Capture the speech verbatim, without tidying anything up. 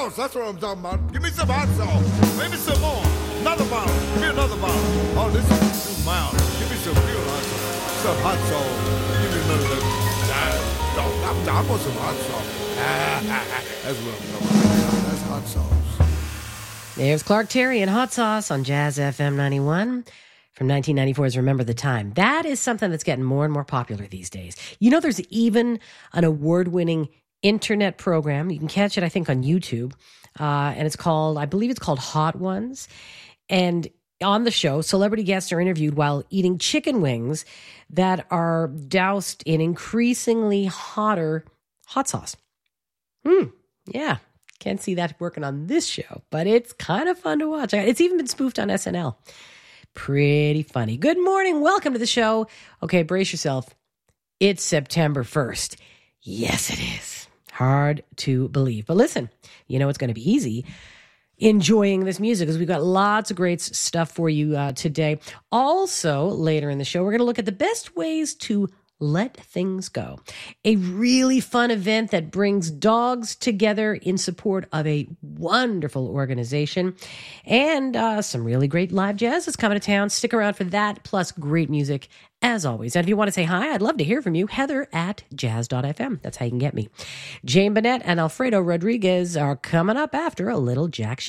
sauce. That's what I'm talking about. Give me some hot sauce. Maybe some more. Another bottle. Give me another bottle. Oh, this is too mild. Give me some real hot sauce. Some hot sauce. Give me another. I, I, I want some hot sauce. That's what I'm talking about. That's hot sauce. There's Clark Terry and Hot Sauce on Jazz F M ninety-one. From nineteen ninety-four's Remember the Time. That is something that's getting more and more popular these days. You know, there's even an award-winning internet program. You can catch it, I think, on YouTube. Uh, and it's called, I believe it's called Hot Ones. And on the show, celebrity guests are interviewed while eating chicken wings that are doused in increasingly hotter hot sauce. Hmm, yeah. Can't see that working on this show, but it's kind of fun to watch. It's even been spoofed on S N L. Pretty funny. Good morning. Welcome to the show. Okay, brace yourself. It's September first. Yes, it is. Hard to believe. But listen, you know it's going to be easy enjoying this music because we've got lots of great stuff for you uh, today. Also, later in the show, we're going to look at the best ways to let things go. A really fun event that brings dogs together in support of a wonderful organization. And uh, some really great live jazz is coming to town. Stick around for that, plus great music as always. And if you want to say hi, I'd love to hear from you. Heather at jazz dot f m. That's how you can get me. Jane Bennett and Alfredo Rodriguez are coming up after a little Jack